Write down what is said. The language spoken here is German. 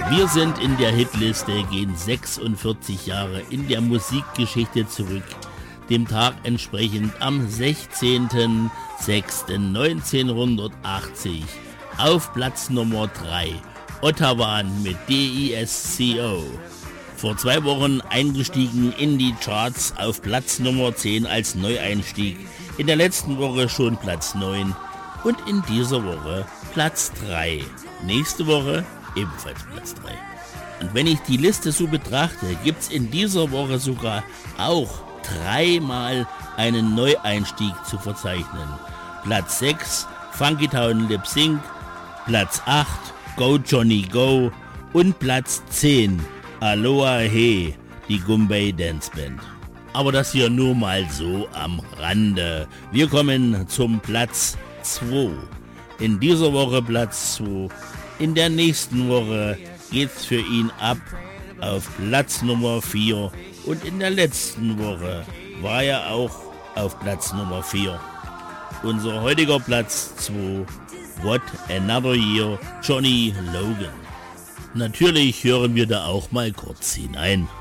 Wir sind in der Hitliste, gehen 46 Jahre in der Musikgeschichte zurück, dem Tag entsprechend am 16.06.1980 auf Platz Nummer 3, Ottawa mit DISCO. Vor 2 Wochen eingestiegen in die Charts auf Platz Nummer 10 als Neueinstieg, in der letzten Woche schon Platz 9 und in dieser Woche Platz 3. Nächste Woche ebenfalls Platz 3. Und wenn ich die Liste so betrachte, gibt's in dieser Woche sogar auch 3-mal einen Neueinstieg zu verzeichnen. Platz 6, Funky Town Lip Sync, Platz 8, Go Johnny Go und Platz 10, Aloha He, die Goombay Dance Band. Aber das hier nur mal so am Rande. Wir kommen zum Platz 2. In dieser Woche Platz 2. In der nächsten Woche geht's für ihn ab auf Platz Nummer 4. Und in der letzten Woche war er auch auf Platz Nummer 4. Unser heutiger Platz 2, What Another Year, Johnny Logan. Natürlich hören wir da auch mal kurz hinein.